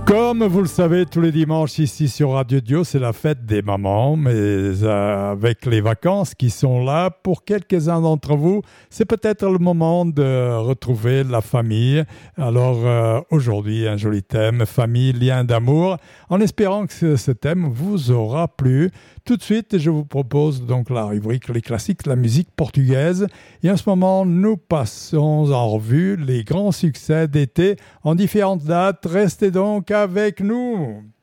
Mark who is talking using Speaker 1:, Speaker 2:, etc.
Speaker 1: Comme vous le savez, tous les dimanches ici sur Radio Dio, c'est la fête des mamans, mais avec les vacances qui sont là, pour quelques-uns d'entre vous, c'est peut-être le moment de retrouver la famille. Alors aujourd'hui, un joli thème, famille, lien d'amour, en espérant que ce thème vous aura plu. Tout de suite, je vous propose donc la rubrique Les classiques de la musique portugaise. Et en ce moment, nous passons en revue les grands succès d'été en différentes dates. Restez donc avec nous.